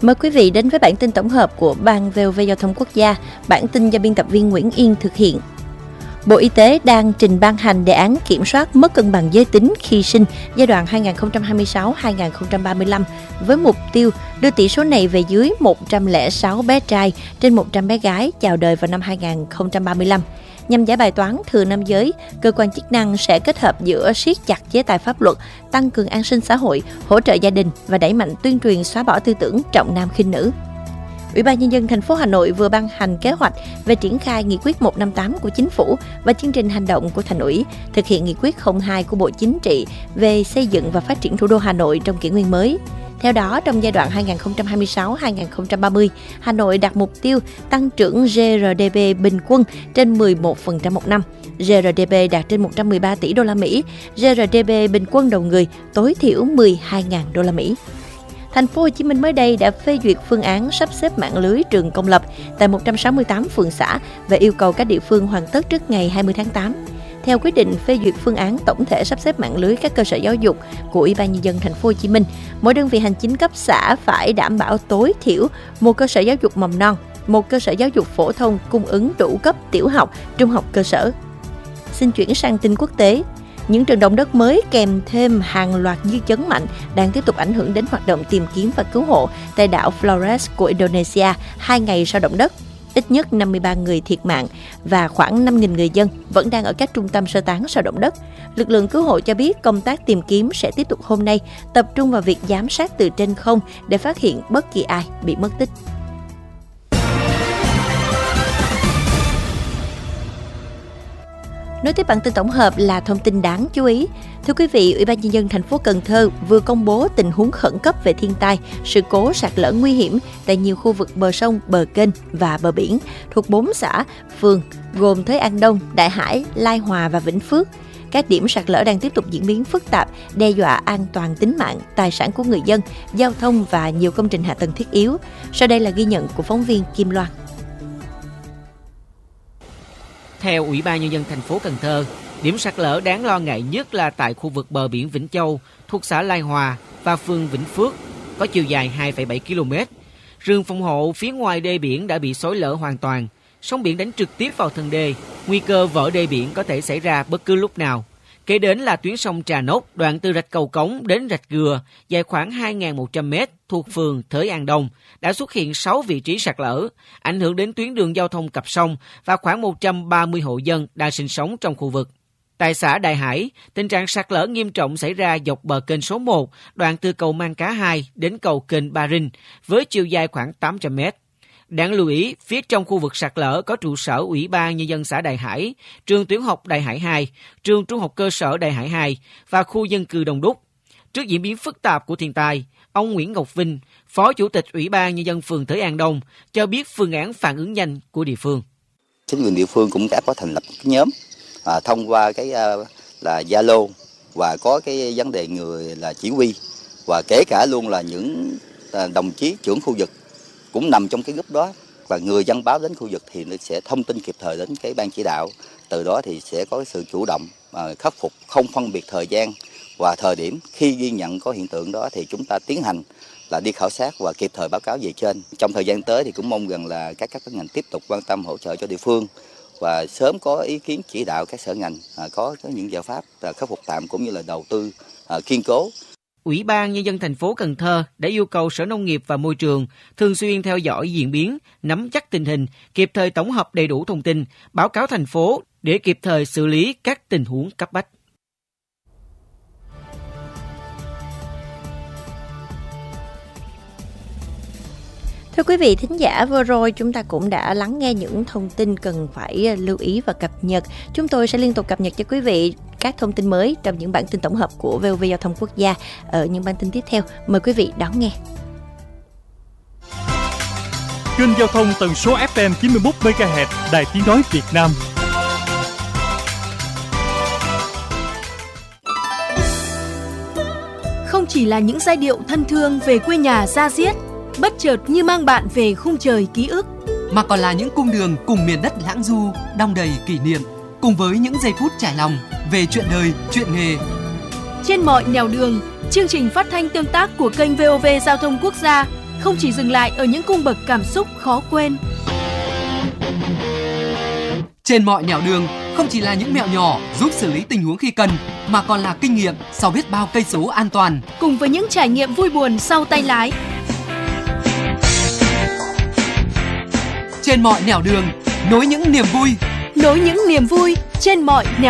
Mời quý vị đến với bản tin tổng hợp của Ban VOV Giao thông Quốc gia. Bản tin do biên tập viên Nguyễn Yên thực hiện. Bộ Y tế đang trình ban hành đề án kiểm soát mất cân bằng giới tính khi sinh giai đoạn 2026-2035 với mục tiêu đưa tỷ số này về dưới 106 bé trai trên 100 bé gái chào đời vào năm 2035. Nhằm giải bài toán thừa nam giới, cơ quan chức năng sẽ kết hợp giữa siết chặt chế tài pháp luật, tăng cường an sinh xã hội, hỗ trợ gia đình và đẩy mạnh tuyên truyền xóa bỏ tư tưởng trọng nam khinh nữ. Ủy ban Nhân dân thành phố Hà Nội vừa ban hành kế hoạch về triển khai nghị quyết 158 của Chính phủ và chương trình hành động của Thành ủy, thực hiện nghị quyết 02 của Bộ Chính trị về xây dựng và phát triển thủ đô Hà Nội trong kỷ nguyên mới. Theo đó, trong giai đoạn 2026-2030, Hà Nội đặt mục tiêu tăng trưởng GRDP bình quân trên 11% một năm. GRDP đạt trên 113 tỷ đô la Mỹ, GRDP bình quân đầu người tối thiểu 12.000 đô la Mỹ. Thành phố Hồ Chí Minh mới đây đã phê duyệt phương án sắp xếp mạng lưới trường công lập tại 168 phường xã và yêu cầu các địa phương hoàn tất trước ngày 20 tháng 8. Theo quyết định phê duyệt phương án tổng thể sắp xếp mạng lưới các cơ sở giáo dục của Ủy ban Nhân dân thành phố Hồ Chí Minh, mỗi đơn vị hành chính cấp xã phải đảm bảo tối thiểu một cơ sở giáo dục mầm non, một cơ sở giáo dục phổ thông cung ứng đủ cấp tiểu học, trung học cơ sở. Xin chuyển sang tin quốc tế. Những trận động đất mới kèm thêm hàng loạt dư chấn mạnh đang tiếp tục ảnh hưởng đến hoạt động tìm kiếm và cứu hộ tại đảo Flores của Indonesia 2 ngày sau động đất. Ít nhất 53 người thiệt mạng và khoảng 5.000 người dân vẫn đang ở các trung tâm sơ tán sau động đất. Lực lượng cứu hộ cho biết công tác tìm kiếm sẽ tiếp tục hôm nay, tập trung vào việc giám sát từ trên không để phát hiện bất kỳ ai bị mất tích. Nối tiếp bản tin tổng hợp là thông tin đáng chú ý. Thưa quý vị, Ủy ban Nhân dân thành phố Cần Thơ vừa công bố tình huống khẩn cấp về thiên tai, sự cố sạt lở nguy hiểm tại nhiều khu vực bờ sông, bờ kênh và bờ biển thuộc 4 xã, phường gồm Thới An Đông, Đại Hải, Lai Hòa và Vĩnh Phước. Các điểm sạt lở đang tiếp tục diễn biến phức tạp, đe dọa an toàn tính mạng, tài sản của người dân, giao thông và nhiều công trình hạ tầng thiết yếu. Sau đây là ghi nhận của phóng viên Kim Loan. Theo Ủy ban Nhân dân thành phố Cần Thơ, điểm sạt lở đáng lo ngại nhất là tại khu vực bờ biển Vĩnh Châu thuộc xã Lai Hòa và phường Vĩnh Phước, có chiều dài 2,7 km. Rừng phòng hộ phía ngoài đê biển đã bị xói lở hoàn toàn, sóng biển đánh trực tiếp vào thân đê, nguy cơ vỡ đê biển có thể xảy ra bất cứ lúc nào. Kế đến là tuyến sông Trà Nốt, đoạn từ rạch Cầu Cống đến rạch Gừa, dài khoảng 2.100 m thuộc phường Thới An Đông, đã xuất hiện 6 vị trí sạt lở, ảnh hưởng đến tuyến đường giao thông cặp sông và khoảng 130 hộ dân đang sinh sống trong khu vực. Tại xã Đại Hải, tình trạng sạt lở nghiêm trọng xảy ra dọc bờ kênh số 1, đoạn từ cầu Mang Cá 2 đến cầu kênh Ba Rinh, với chiều dài khoảng 800 m. Đáng lưu ý, phía trong khu vực sạt lở có trụ sở Ủy ban Nhân dân xã Đại Hải, trường tiểu học Đại Hải 2, trường trung học cơ sở Đại Hải 2 và khu dân cư đông đúc. Trước diễn biến phức tạp của thiên tai, ông Nguyễn Ngọc Vinh, Phó Chủ tịch Ủy ban Nhân dân phường Thới An Đông, cho biết phương án phản ứng nhanh của địa phương. Chính quyền địa phương cũng đã có thành lập cái nhóm thông qua cái là Zalo và có cái vấn đề người là chỉ huy và kể cả luôn là những đồng chí trưởng khu vực cũng nằm trong cái group đó, và người dân báo đến khu vực thì nó sẽ thông tin kịp thời đến cái ban chỉ đạo, từ đó thì sẽ có sự chủ động khắc phục, không phân biệt thời gian và thời điểm. Khi ghi nhận có hiện tượng đó thì chúng ta tiến hành là đi khảo sát và kịp thời báo cáo về trên. Trong thời gian tới thì cũng mong rằng là các cấp ngành tiếp tục quan tâm hỗ trợ cho địa phương và sớm có ý kiến chỉ đạo các sở ngành có những giải pháp khắc phục tạm cũng như là đầu tư kiên cố. Ủy ban Nhân dân thành phố Cần Thơ đã yêu cầu Sở Nông nghiệp và Môi trường thường xuyên theo dõi diễn biến, nắm chắc tình hình, kịp thời tổng hợp đầy đủ thông tin, báo cáo thành phố để kịp thời xử lý các tình huống cấp bách. Thưa quý vị thính giả, vừa rồi chúng ta cũng đã lắng nghe những thông tin cần phải lưu ý và cập nhật. Chúng tôi sẽ liên tục cập nhật cho quý vị các thông tin mới trong những bản tin tổng hợp của VOV Giao thông Quốc gia ở những bản tin tiếp theo. Mời quý vị đón nghe. Kênh giao thông tần số FM 91 MHz, Đài Tiếng nói Việt Nam. Không chỉ là những giai điệu thân thương về quê nhà da diết, bất chợt như mang bạn về khung trời ký ức, mà còn là những cung đường cùng miền đất lãng du, đong đầy kỷ niệm, cùng với những giây phút trải lòng về chuyện đời, chuyện nghề. Trên mọi nẻo đường, chương trình phát thanh tương tác của kênh VOV Giao thông Quốc gia không chỉ dừng lại ở những cung bậc cảm xúc khó quên. Trên mọi nẻo đường không chỉ là những mẹo nhỏ giúp xử lý tình huống khi cần, mà còn là kinh nghiệm sau biết bao cây số an toàn. Cùng với những trải nghiệm vui buồn sau tay lái. Trên mọi nẻo đường, nối những niềm vui trên mọi nẻo